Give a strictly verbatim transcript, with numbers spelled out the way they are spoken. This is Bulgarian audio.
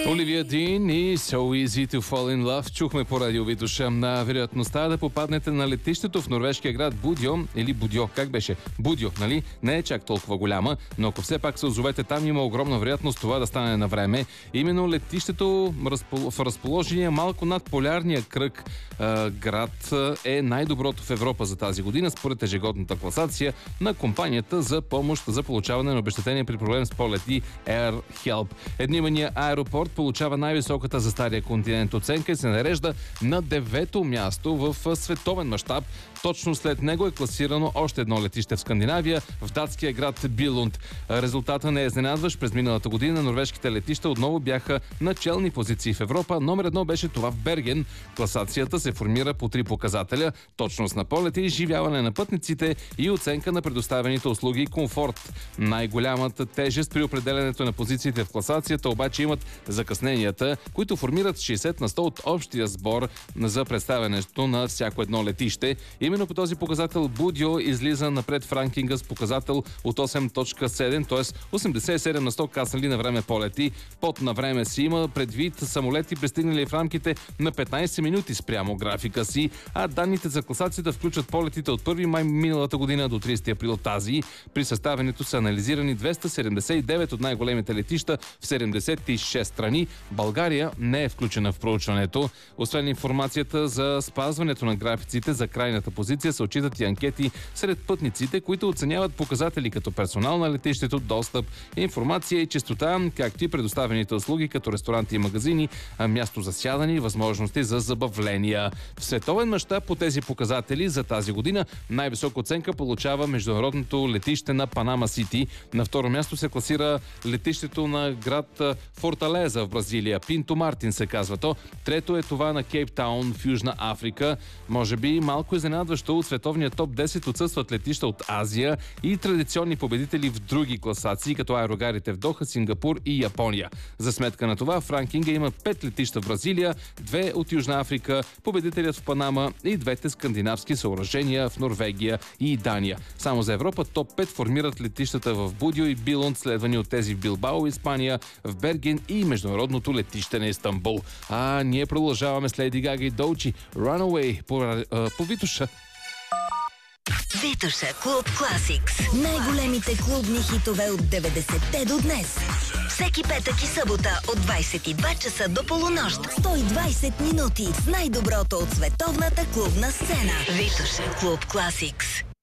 Оливия Дин и So Easy to Fall in Love чухме по радио Витоша. На вероятността да попаднете на летището в норвежкия град Будьо или Будьо, как беше? Будьо, нали? Не е чак толкова голяма, но ако все пак се озовете там, има огромна вероятност това да стане на време. Именно летището в разположение малко над полярния кръг е, град е най-доброто в Европа за тази година, според ежегодната класация на компанията за помощ за получаване на обезщетение при проблем с полети Air Help. Еднимания аеропорт получава най-високата за стария континент оценка и се нарежда на девето място в световен мащаб. Точно след него е класирано още едно летище в Скандинавия, в датския град Билунд. Резултата не е изненадващ. През миналата година норвежките летища отново бяха начални позиции в Европа. Номер едно беше това в Берген. Класацията се формира по три показателя: точност на полети, изживяване на пътниците и оценка на предоставените услуги и комфорт. Най-голямата тежест при определенето на позициите в класацията обаче имат закъсненията, които формират шейсет на сто от общия сбор за представянето на всяко едно летище. Именно по този показател Будьо излиза напред в ранкинга с показател от осем цяло седем, т.е. осемдесет и седем на сто кацнали на време полети. Под на време си има предвид самолети, пристигнали в рамките на петнайсет минути спрямо графика си, а данните за класацията включват полетите от първи май миналата година до трийсети април тази. При съставянето са анализирани двеста седемдесет и девет от най-големите летища в седемдесет и шест страни. България не е включена в проучването. Освен информацията за спазването на графиците за крайната позиция, се отчитат и анкети сред пътниците, които оценяват показатели като персонал на летището, достъп, информация и честота, както и предоставените услуги като ресторанти и магазини, място за сядане и възможности за забавления. В световен мащаб по тези показатели за тази година най-висока оценка получава международното летище на Панама Сити. На второ място се класира летището на град Форталеза в Бразилия. Пинто Мартин се казва то. Трето е това на Кейптаун в Южна Африка. Може би малко изненадващо, от световния топ десет отсъстват летища от Азия и традиционни победители в други класации, като аерогарите в Доха, Сингапур и Япония. За сметка на това в ранкинга има пет летища в Бразилия, две от Южна Африка, победителят в Панама и двете скандинавски съоръжения в Норвегия и Дания. Само за Европа топ пет формират летищата в Будьо и Билунд, следвани от тези в Билбао, Испания, в Берген и международното летище на Истанбул. А ние продължаваме с Леди Гага и Долчи Runaway по, а, по Витоша. Витоша Клуб Класикс. Най-големите клубни хитове от деветдесетте до днес. Всеки петък и събота от двайсет и два часа до полунощ. сто и двайсет минути с най-доброто от световната клубна сцена. Витоша Клуб Класикс.